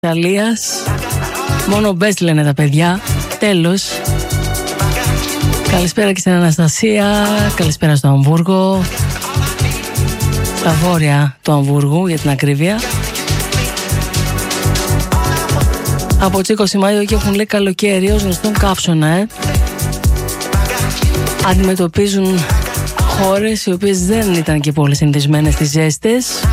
Ιταλίας. Μόνο best λένε τα παιδιά. Τέλος. Καλησπέρα και στην Αναστασία. Καλησπέρα στο Αμβούργο. Στα βόρεια του Αμβούργου για την ακρίβεια. Από τις 20 Μάιο και έχουν λέει καλοκαίρι ως γνωστόν καύσωνα. Αντιμετωπίζουν χώρες οι οποίες δεν ήταν και πολύ συνηθισμένες στις ζέστες.